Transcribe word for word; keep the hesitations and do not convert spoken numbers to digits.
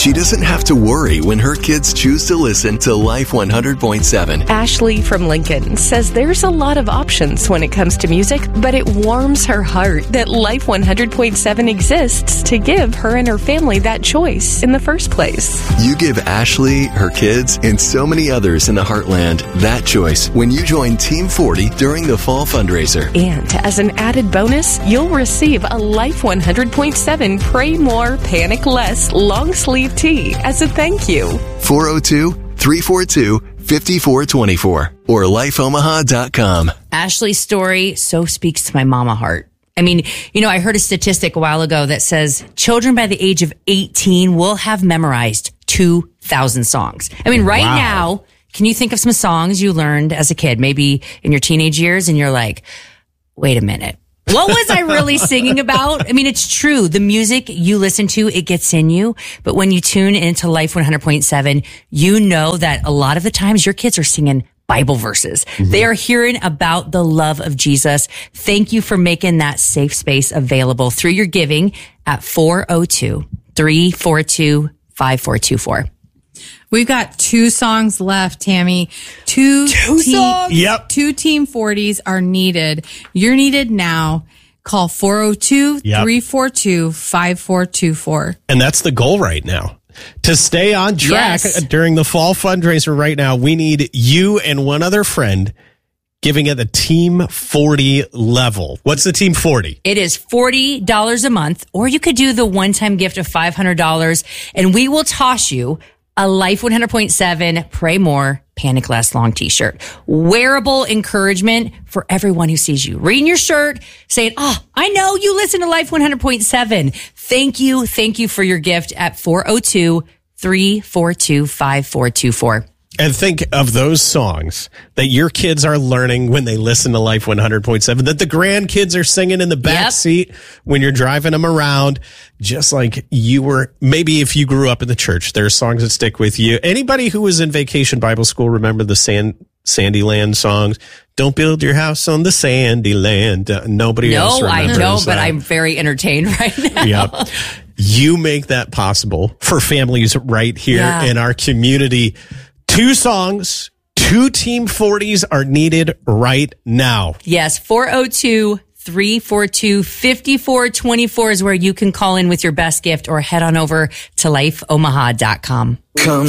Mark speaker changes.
Speaker 1: she doesn't have to worry when her kids choose to listen to Life one hundred point seven.
Speaker 2: Ashley from Lincoln says there's a lot of options when it comes to music, but it warms her heart that Life one hundred point seven exists to give her and her family that choice in the first place.
Speaker 1: You give Ashley, her kids, and so many others in the Heartland that choice when you join Team forty during the fall fundraiser.
Speaker 2: And as an added bonus, you'll receive a Life one hundred point seven Pray More, Panic Less long sleeve tee as a thank you.
Speaker 1: four oh two, three four two, five four two four or life omaha dot com.
Speaker 3: Ashley's story so speaks to my mama heart. I mean, you know, I heard a statistic a while ago that says children by the age of eighteen will have memorized two thousand songs. I mean, right
Speaker 4: Wow.
Speaker 3: now, can you think of some songs you learned as a kid, maybe in your teenage years, and you're like, wait a minute. What was I really singing about? I mean, it's true. The music you listen to, it gets in you. But when you tune into Life one hundred point seven, you know that a lot of the times your kids are singing Bible verses. Mm-hmm. They are hearing about the love of Jesus. Thank you for making that safe space available through your giving at four oh two, three four two, five four two four.
Speaker 5: We've got two songs left, Tammy. Two,
Speaker 3: Two
Speaker 5: te-
Speaker 3: songs?
Speaker 4: Yep.
Speaker 5: Two Team forties are needed. You're needed now. Call four oh two, three four two, five four two four.
Speaker 4: And that's the goal right now. To stay on track
Speaker 3: Yes.
Speaker 4: during the fall fundraiser right now, we need you and one other friend giving at the Team forty level. What's the Team forty?
Speaker 3: It is forty dollars a month, or you could do the one-time gift of five hundred dollars, and we will toss you a Life one hundred point seven Pray More, Panic Less long t-shirt. Wearable encouragement for everyone who sees you. Reading your shirt, saying, oh, I know you listen to Life one hundred point seven. Thank you. Thank you for your gift at four oh two, three four two, five four two four.
Speaker 4: And think of those songs that your kids are learning when they listen to Life one hundred point seven, that the grandkids are singing in the back
Speaker 3: Yep.
Speaker 4: seat when you're driving them around, just like you were. Maybe if you grew up in the church, there are songs that stick with you. Anybody who was in Vacation Bible School, remember the Sand, Sandyland songs? Don't build your house on the sandy land. Uh, nobody else
Speaker 3: No, I
Speaker 4: remembers
Speaker 3: don't, but
Speaker 4: that.
Speaker 3: I'm very entertained right now.
Speaker 4: Yep. You make that possible for families right here
Speaker 3: Yeah.
Speaker 4: in our community. Two songs, two Team forties are needed right now.
Speaker 3: Yes, four oh two, three four two, five four two four is where you can call in with your best gift or head on over to life omaha dot com.
Speaker 1: Come